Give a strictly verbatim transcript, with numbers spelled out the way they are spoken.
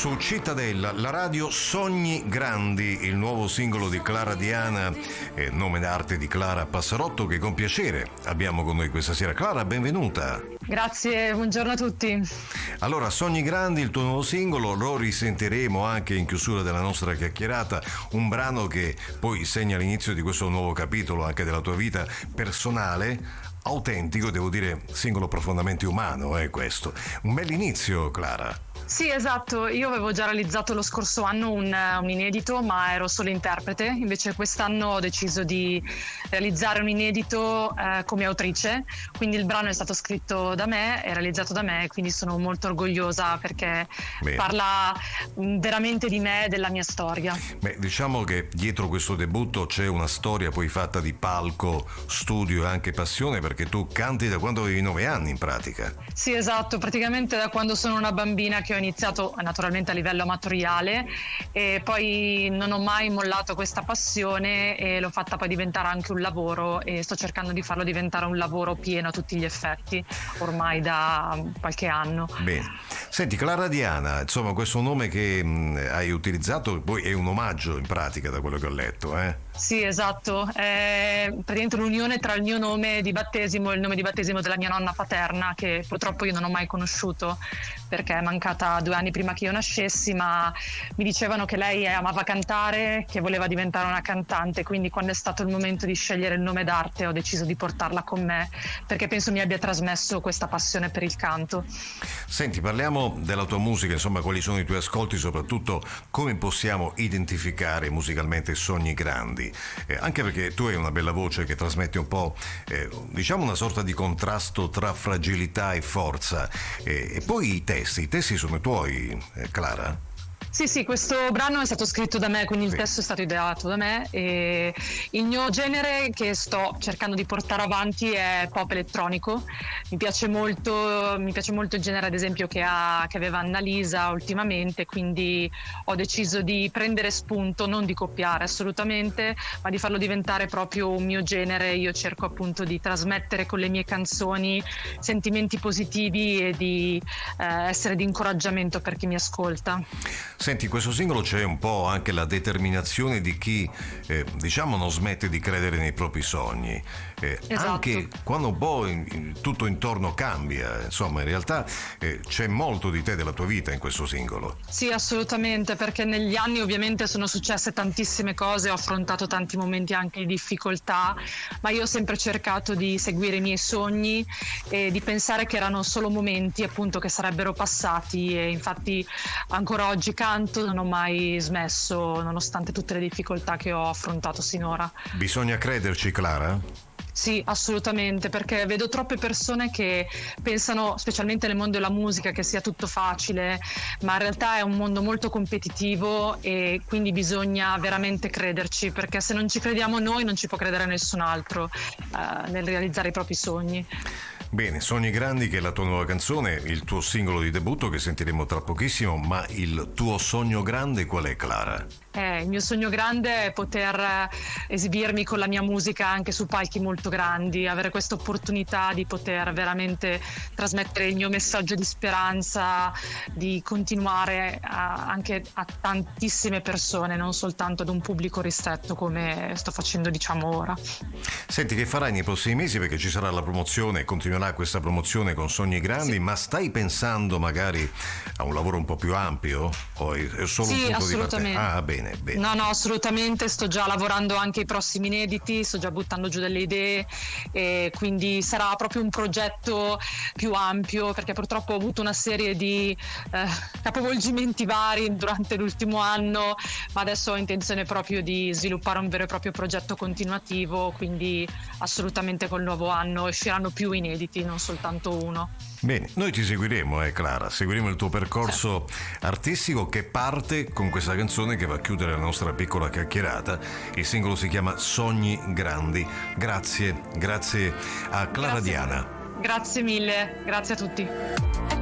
su Cittadella, la radio Sogni Grandi, il nuovo singolo di Clara Diana, eh, nome d'arte di Clara Passarotto, che con piacere abbiamo con noi questa sera. Clara, benvenuta. Grazie, buongiorno a tutti. Allora, Sogni Grandi, il tuo nuovo singolo, lo risentiremo anche in chiusura della nostra chiacchierata, un brano che poi segna l'inizio di questo nuovo capitolo anche della tua vita personale, autentico, devo dire, singolo profondamente umano, è questo. Un bell'inizio, Clara. Sì, esatto, io avevo già realizzato lo scorso anno un, un inedito, ma ero solo interprete, invece quest'anno ho deciso di realizzare un inedito eh, come autrice, quindi il brano è stato scritto da me, è realizzato da me, quindi sono molto orgogliosa perché Bene. parla veramente di me e della mia storia. Beh, diciamo che dietro questo debutto c'è una storia poi fatta di palco, studio e anche passione, perché tu canti da quando avevi nove anni in pratica. Sì, esatto, praticamente da quando sono una bambina che ho iniziato naturalmente a livello amatoriale e poi non ho mai mollato questa passione e l'ho fatta poi diventare anche un lavoro e sto cercando di farlo diventare un lavoro pieno a tutti gli effetti ormai da qualche anno. Bene. Senti, Clara Diana, insomma, questo nome che mh, hai utilizzato poi è un omaggio in pratica, da quello che ho letto, eh? Sì, esatto, è praticamente l'unione tra il mio nome di battesimo e il nome di battesimo della mia nonna paterna, che purtroppo io non ho mai conosciuto perché è mancata due anni prima che io nascessi, ma mi dicevano che lei amava cantare, che voleva diventare una cantante, quindi quando è stato il momento di scegliere il nome d'arte ho deciso di portarla con me perché penso mi abbia trasmesso questa passione per il canto. Senti, parliamo della tua musica, insomma, quali sono i tuoi ascolti, soprattutto come possiamo identificare musicalmente Sogni Grandi, eh, anche perché tu hai una bella voce che trasmette un po', eh, diciamo, una sorta di contrasto tra fragilità e forza, eh, e poi i testi, i testi sono tuoi, eh, Clara? Sì, sì, questo brano è stato scritto da me, quindi il testo è stato ideato da me e il mio genere che sto cercando di portare avanti è pop elettronico. Mi piace molto, mi piace molto il genere, ad esempio, che, ha, che aveva Annalisa ultimamente, quindi ho deciso di prendere spunto, non di copiare assolutamente, ma di farlo diventare proprio un mio genere. Io cerco appunto di trasmettere con le mie canzoni sentimenti positivi e di eh, essere di incoraggiamento per chi mi ascolta. Senti, in questo singolo c'è un po' anche la determinazione di chi, eh, diciamo, non smette di credere nei propri sogni, eh, esatto. Anche quando un po' in, in, tutto intorno cambia, insomma, in realtà eh, c'è molto di te, della tua vita in questo singolo. Sì, assolutamente, perché negli anni ovviamente sono successe tantissime cose, ho affrontato tanti momenti anche di difficoltà, ma io ho sempre cercato di seguire i miei sogni e di pensare che erano solo momenti, appunto, che sarebbero passati, e infatti ancora oggi canto, non ho mai smesso nonostante tutte le difficoltà che ho affrontato sinora. Bisogna crederci, Clara? Sì, assolutamente, perché vedo troppe persone che pensano, specialmente nel mondo della musica, che sia tutto facile, ma in realtà è un mondo molto competitivo e quindi bisogna veramente crederci, perché se non ci crediamo noi non ci può credere nessun altro eh, nel realizzare i propri sogni. Bene, Sogni Grandi, che è la tua nuova canzone, il tuo singolo di debutto che sentiremo tra pochissimo, ma il tuo sogno grande qual è, Clara? Eh, il mio sogno grande è poter esibirmi con la mia musica anche su palchi molto grandi, avere questa opportunità di poter veramente trasmettere il mio messaggio di speranza, di continuare a, anche a tantissime persone, non soltanto ad un pubblico ristretto come sto facendo, diciamo, ora. Senti, che farai nei prossimi mesi? Perché ci sarà la promozione, continuerà questa promozione con Sogni Grandi, sì. Ma stai pensando magari a un lavoro un po' più ampio? O è solo sì, un punto assolutamente. di partenza? Ah, bene. Bene. No, no, assolutamente, sto già lavorando anche ai prossimi inediti, sto già buttando giù delle idee e quindi sarà proprio un progetto più ampio, perché purtroppo ho avuto una serie di eh, capovolgimenti vari durante l'ultimo anno, ma adesso ho intenzione proprio di sviluppare un vero e proprio progetto continuativo, quindi assolutamente col nuovo anno usciranno più inediti, non soltanto uno. Bene, noi ti seguiremo, eh Clara, seguiremo il tuo percorso certo. artistico, che parte con questa canzone che va a chiudere la nostra piccola chiacchierata. Il singolo si chiama Sogni Grandi. Grazie, grazie a Clara grazie. Diana. Grazie mille, grazie a tutti.